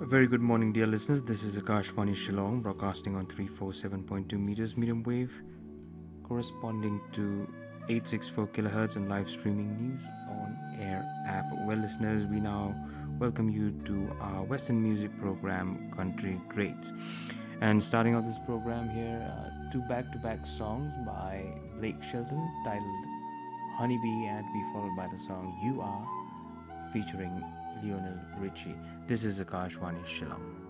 A very good morning, dear listeners. This is Akashvani Shillong, broadcasting on 347.2 meters medium wave, corresponding to 864 kilohertz, and live streaming news on air app. Well, listeners, we now welcome you to our Western music program, Country Greats. And starting off this program here, two back to back songs by Blake Shelton titled Honeybee, and to be followed by the song You Are featuring Lionel Richie. This is Akashvani Shillong.